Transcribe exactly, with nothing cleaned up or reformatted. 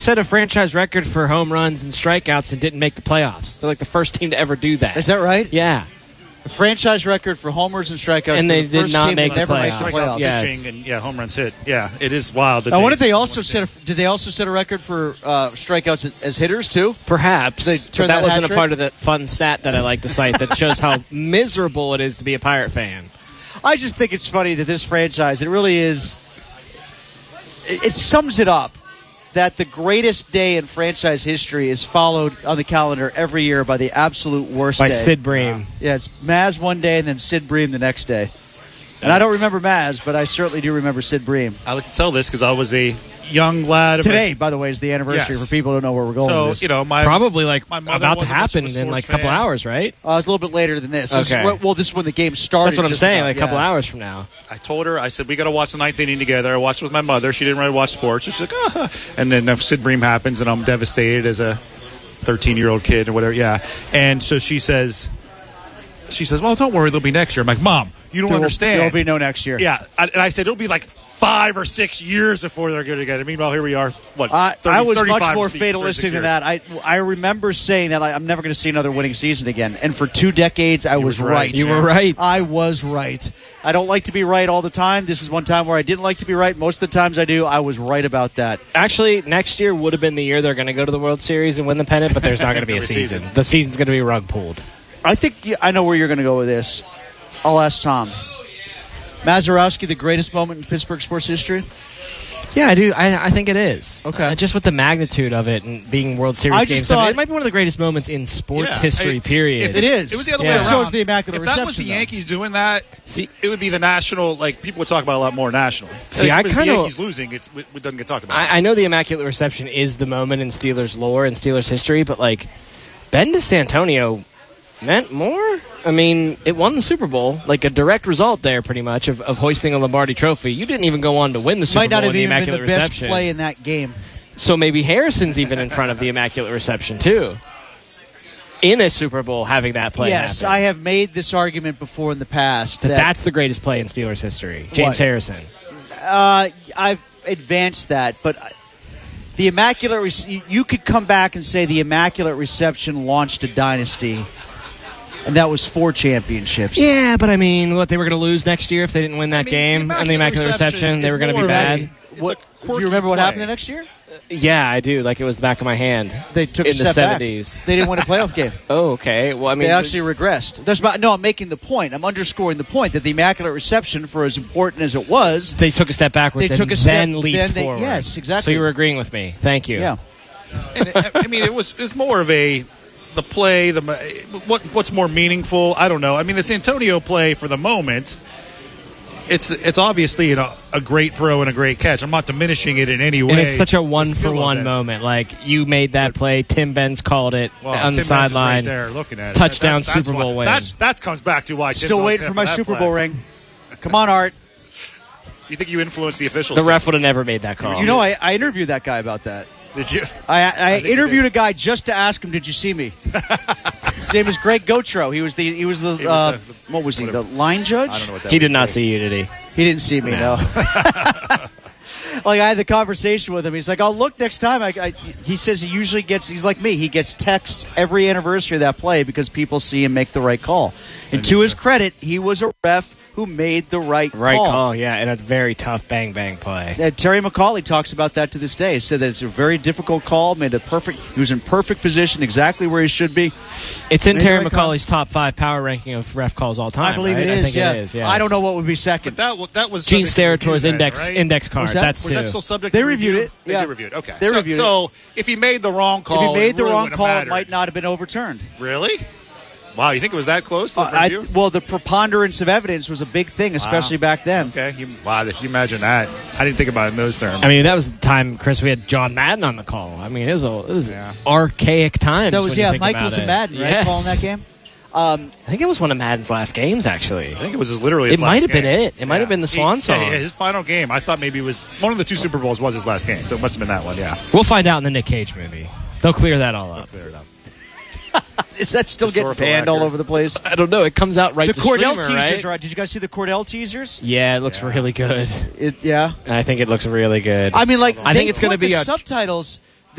set a franchise record for home runs and strikeouts and didn't make the playoffs. They're like the first team to ever do that. Is that right? Yeah. A franchise record for homers and strikeouts. And they the did first not team make to the never make playoffs. the playoffs. Yes. Pitching and yeah, home runs hit. Yeah, it is wild. That Now, they, what did they also won set? A, did they also set a record for uh, strikeouts as, as hitters too? Perhaps. They But turned that that wasn't a hat-trick? part of the fun stat that I like to cite that shows how miserable it is to be a Pirate fan. I just think it's funny that this franchise, it really is, it, it sums it up, that the greatest day in franchise history is followed on the calendar every year by the absolute worst By day. Sid Bream. Yeah, it's Maz one day and then Sid Bream the next day. And I don't remember Maz, but I certainly do remember Sid Bream. I like to tell this because I was a young lad. Today, by the way, is the anniversary Yes. for people who don't know where we're going So, with this. you know, my Probably like my mother about to wasn't much of happen a in like a sports couple fan. hours, right? Uh, it's a little bit later than this. This is Okay. where- well, this is when the game started. That's what I'm just saying, about, like a couple yeah. hours from now. I told her, I said, we got to watch the ninth inning together. I watched it with my mother. She didn't really watch sports. She's like, ah. And then if Sid Bream happens, and I'm devastated as a thirteen-year-old kid or whatever. Yeah. And so she says, she says, well, don't worry, they'll be next year. I'm like, Mom, you don't There will- understand. There will be no next year. Yeah. I, and I said, it'll be like five or six years before they're good together. Meanwhile, here we are. What? I, thirty, I was much thirty-five, more thirty-six fatalistic than years. that. I I remember saying that I, I'm never going to see another winning season again. And for two decades, I was was right. right. You were right. I was right. I don't like to be right all the time. This is one time where I didn't like to be right. Most of the times I do. I was right about that. Actually, next year would have been the year they're going to go to the World Series and win the pennant, but there's not going to be a Every season. season. The season's going to be rug pulled. I think you- I know where you're going to go with this. I'll ask Tom. Mazeroski, the greatest moment in Pittsburgh sports history? Yeah, I do. I, I think it is. Okay. Uh, just with the magnitude of it and being World Series I Game just seven, thought- it might be one of the greatest moments in sports Yeah. history, I- period. If It is. It was the other Yeah. way It around. shows the immaculate If that was reception, the though. Yankees doing that, See- it would be the national. Like people would talk about it a lot more nationally. See, like, I if the kinda- Yankees losing, it's, it doesn't get talked about. I, I know the Immaculate Reception is the moment in Steelers lore and Steelers history, but, like, Ben DeSantonio meant more. I mean, it won the Super Bowl, like a direct result there, pretty much, of, of hoisting a Lombardi Trophy. You didn't even go on to win the Super Might not Bowl have in the even been Immaculate the best Reception. play in that game. So maybe Harrison's even in front of the Immaculate Reception, too. In a Super Bowl, having that play Yes, happen. I have made this argument before in the past. That That, that's the greatest play in Steelers history. James What? Harrison. Uh, I've advanced that, but the Immaculate Rece- you could come back and say the Immaculate Reception launched a dynasty, and that was four championships. Yeah, but I mean, what, they were going to lose next year if they didn't win that I mean, game and the Immaculate Reception? They is were going to be more of a- bad? it's What, a do quirky you remember what play. happened the next year? Yeah, I do. Like it was the back of my hand. They took in a the step back. seventies. They didn't win a playoff game. Oh, okay. Well, I mean, They actually regressed. There's about, no, I'm making the point. I'm underscoring the point that the Immaculate Reception, for as important as it was, they took a step backwards They took and a step- then leaped then they- forward. yes, exactly. So you were agreeing with me. Thank you. yeah. And it, I mean, it was it was more of a the play. The what what's more meaningful? I don't know. I mean, the Santonio play for the moment. It's it's obviously you know, a great throw and a great catch. I'm not diminishing it in any way. And it's such a The one for skill of one it. moment. Like you made that play, Tim Benz called it Well, on Tim the Benz is sideline. right there looking at it. Touchdown That's- that's Super Bowl why, win. That that comes back to why Tim's Still on waiting set for my that Super flag. Bowl ring. Come on, Art. You think you influenced the officials? The Tim? ref would have never made that call. You know, I, I interviewed that guy about that. Did you? I, I, think you interviewed did. a guy just to ask him, "Did you see me?" His name is Greg Gotro. He was the he was the, He was uh, the- the- what was he? whatever. The line judge. I don't know what that he would did not be. see you, did he? He didn't see me. No. No. Like I had the conversation with him. He's like, "I'll look next time." I, I, he says he usually gets. He's like me. He gets texts every anniversary of that play because people see him make the right call. And to his credit, he was a ref who made the right, Right call. call, yeah, and a very tough bang bang play. Uh, Terry McCauley talks about that to this day. He said that it's a very difficult call. Made a perfect. He was in perfect position, exactly where he should be. It's in Made Terry the right call. McCauley's top five power ranking of ref calls all time. I believe right? it is. I think yeah. it is. Yes. I don't know what would be second. But that wa- that was Gene subject to Sterator's review then, index right? index card. Was that- That's Was two. that still subject? They to reviewed review? it. They Yeah. did review it. Okay. They so, reviewed so if he made the wrong call, if he made it the really wrong wouldn't call, have it might mattered. not have been overturned. Really? Wow, you think it was that close to the Uh, I, review? well, the preponderance of evidence was a big thing, especially back then. Okay. You, wow, you imagine that. I didn't think about it in those terms. I mean, that was the time, Chris, we had John Madden on the call. I mean, it was, a, it was Yeah. archaic times. That was when you yeah, think Michaels about and it. Madden, right? Yes. Calling that game. Um, I think it was one of Madden's last games, actually. I think it was his, literally his It last might have been game. it. It might have been the swan He- song. Yeah, yeah, his final game. I thought maybe it was one of the two Super Bowls was his last game, so it must have been that one. Yeah. We'll find out in the Nick Cage movie. They'll clear that all up. Clear it up. is that still getting Historical banned all record. over the place? I don't know. It comes out right The to Cordell streamer, teasers, right? right? Did you guys see the Cordell teasers? Yeah, it looks Yeah. really good. It, yeah. I think it looks really good. I mean, like I they think it's gonna put be the a- subtitles.